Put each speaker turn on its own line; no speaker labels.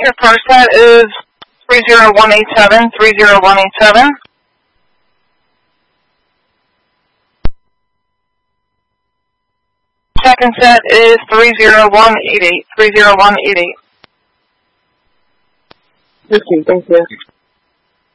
Your first set is 30187, 30187. Second set is 30188, 30188.
Okay, thank you.